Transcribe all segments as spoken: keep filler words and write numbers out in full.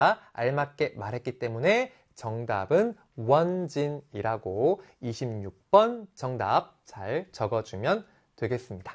알맞게 말했기 때문에 정답은 원진이라고 이십육 번 정답 잘 적어주면 되겠습니다.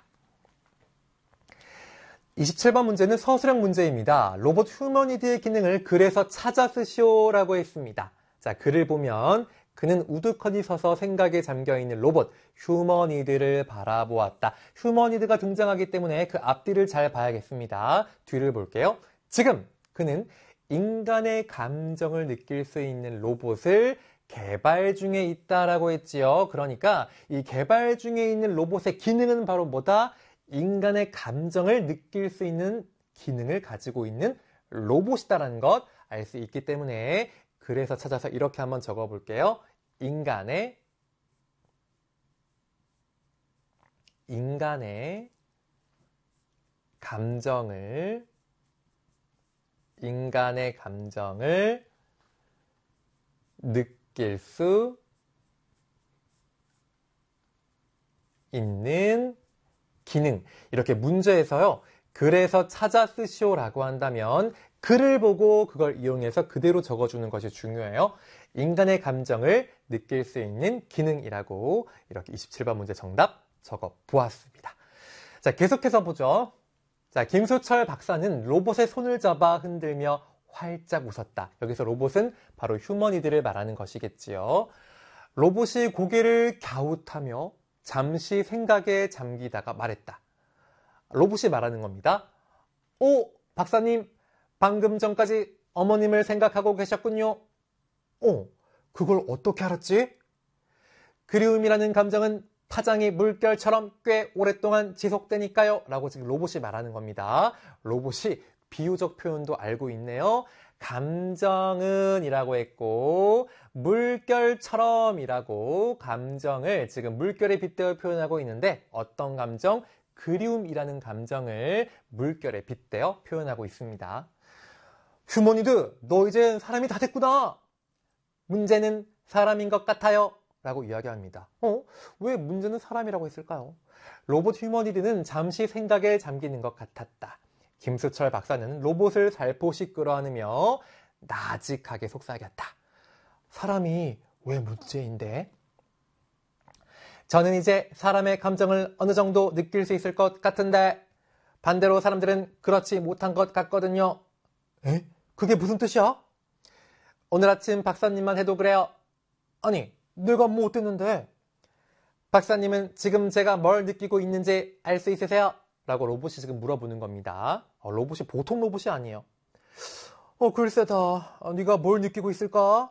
이십칠 번 문제는 서술형 문제입니다. 로봇 휴머니드의 기능을 글에서 찾아 쓰시오라고 했습니다. 자, 글을 보면 그는 우두커니 서서 생각에 잠겨있는 로봇 휴머니드를 바라보았다. 휴머니드가 등장하기 때문에 그 앞뒤를 잘 봐야겠습니다. 뒤를 볼게요. 지금 그는 인간의 감정을 느낄 수 있는 로봇을 개발 중에 있다라고 했지요. 그러니까 이 개발 중에 있는 로봇의 기능은 바로 뭐다? 인간의 감정을 느낄 수 있는 기능을 가지고 있는 로봇이다라는 것 알 수 있기 때문에 그래서 찾아서 이렇게 한번 적어 볼게요. 인간의 인간의 감정을 인간의 감정을 느낄 수 있는 기능. 이렇게 문제에서요. 그래서 찾아 쓰시오라고 한다면 글을 보고 그걸 이용해서 그대로 적어주는 것이 중요해요. 인간의 감정을 느낄 수 있는 기능이라고 이렇게 이십칠 번 문제 정답 적어 보았습니다. 자, 계속해서 보죠. 자, 김수철 박사는 로봇의 손을 잡아 흔들며 활짝 웃었다. 여기서 로봇은 바로 휴머니드를 말하는 것이겠지요. 로봇이 고개를 갸웃하며 잠시 생각에 잠기다가 말했다. 로봇이 말하는 겁니다. 오, 박사님, 방금 전까지 어머님을 생각하고 계셨군요. 오, 그걸 어떻게 알았지? 그리움이라는 감정은 파장이 물결처럼 꽤 오랫동안 지속되니까요. 라고 지금 로봇이 말하는 겁니다. 로봇이 비유적 표현도 알고 있네요. 감정은 이라고 했고 물결처럼 이라고 감정을 지금 물결에 빗대어 표현하고 있는데 어떤 감정? 그리움이라는 감정을 물결에 빗대어 표현하고 있습니다. 휴머니드, 너 이젠 사람이 다 됐구나. 문제는 사람인 것 같아요. 라고 이야기합니다. 어? 왜 문제는 사람이라고 했을까요? 로봇 휴머니드는 잠시 생각에 잠기는 것 같았다. 김수철 박사는 로봇을 살포시 끌어안으며 나직하게 속삭였다. 사람이 왜 문제인데? 저는 이제 사람의 감정을 어느 정도 느낄 수 있을 것 같은데 반대로 사람들은 그렇지 못한 것 같거든요. 에? 그게 무슨 뜻이야? 오늘 아침 박사님만 해도 그래요. 아니, 내가 뭐 어땠는데? 박사님은 지금 제가 뭘 느끼고 있는지 알 수 있으세요? 라고 로봇이 지금 물어보는 겁니다. 어, 로봇이 보통 로봇이 아니에요. 어, 글쎄다. 어, 네가 뭘 느끼고 있을까?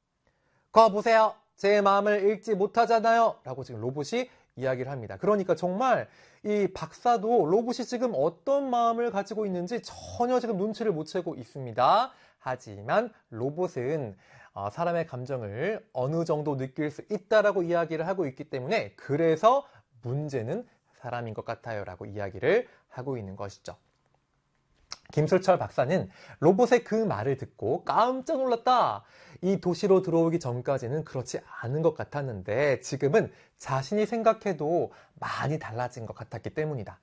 거 보세요. 제 마음을 읽지 못하잖아요. 라고 지금 로봇이 이야기를 합니다. 그러니까 정말 이 박사도 로봇이 지금 어떤 마음을 가지고 있는지 전혀 지금 눈치를 못 채고 있습니다. 하지만 로봇은 어, 사람의 감정을 어느 정도 느낄 수 있다라고 이야기를 하고 있기 때문에 그래서 문제는 사람인 것 같아요 라고 이야기를 하고 있는 것이죠. 김수철 박사는 로봇의 그 말을 듣고 깜짝 놀랐다. 이 도시로 들어오기 전까지는 그렇지 않은 것 같았는데 지금은 자신이 생각해도 많이 달라진 것 같았기 때문이다.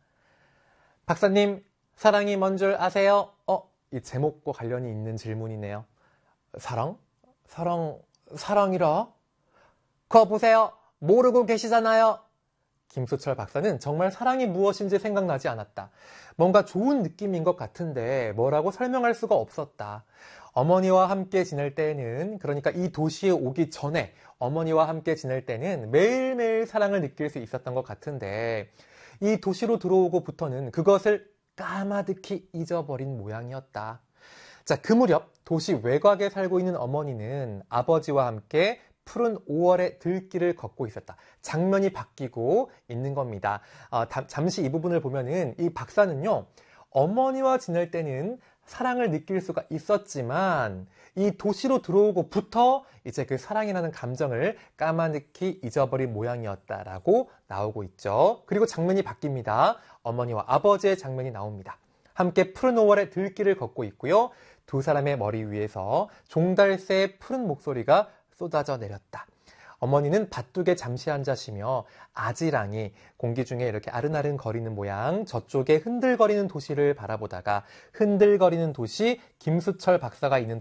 박사님, 사랑이 뭔 줄 아세요? 어, 이 제목과 관련이 있는 질문이네요. 사랑? 사랑, 사랑이라? 그거 보세요. 모르고 계시잖아요. 김수철 박사는 정말 사랑이 무엇인지 생각나지 않았다. 뭔가 좋은 느낌인 것 같은데 뭐라고 설명할 수가 없었다. 어머니와 함께 지낼 때는, 그러니까 이 도시에 오기 전에 어머니와 함께 지낼 때는 매일매일 사랑을 느낄 수 있었던 것 같은데 이 도시로 들어오고부터는 그것을 까마득히 잊어버린 모양이었다. 자, 그 무렵 도시 외곽에 살고 있는 어머니는 아버지와 함께 푸른 오월의 들길을 걷고 있었다. 장면이 바뀌고 있는 겁니다. 어, 다, 잠시 이 부분을 보면은 이 박사는요, 어머니와 지낼 때는 사랑을 느낄 수가 있었지만 이 도시로 들어오고부터 이제 그 사랑이라는 감정을 까마득히 잊어버린 모양이었다라고 나오고 있죠. 그리고 장면이 바뀝니다. 어머니와 아버지의 장면이 나옵니다. 함께 푸른 오월의 들길을 걷고 있고요. 두 사람의 머리 위에서 종달새의 푸른 목소리가 쏟아져 내렸다. 어머니는 밭둑에 잠시 앉으시며 아지랑이 공기 중에 이렇게 아른아른 거리는 모양, 저쪽에 흔들거리는 도시를 바라보다가 흔들거리는 도시, 김수철 박사가 있는